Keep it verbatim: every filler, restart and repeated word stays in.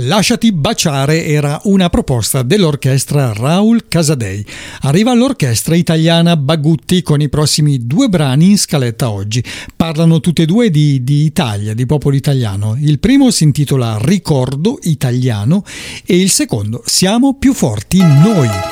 Lasciati baciare era una proposta dell'orchestra Raul Casadei. Arriva l'orchestra italiana Bagutti con i prossimi due brani in scaletta oggi. Parlano tutte e due di, di Italia, di popolo italiano. Il primo si intitola Ricordo italiano e il secondo Siamo più forti noi.